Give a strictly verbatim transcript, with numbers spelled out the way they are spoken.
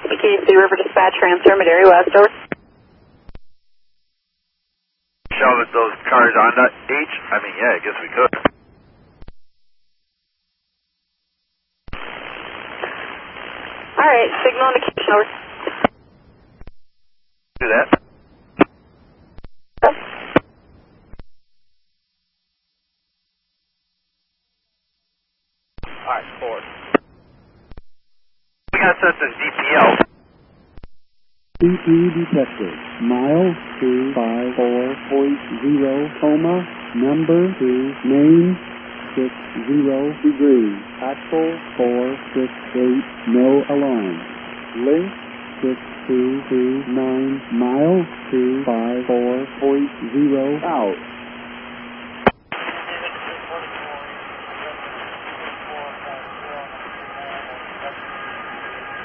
Katy City River Dispatch, transfer, Madera West, over. Shove it, those cars on that H? I mean, yeah, I guess we could. Alright, signal indication, over. Do that. Alright, forward. We got something D P L. C P detected. Mile two five four point zero, coma, number two, main, six zero degrees. Axle four six eight, no alarm. Link six two two nine, mile two five four point zero, out.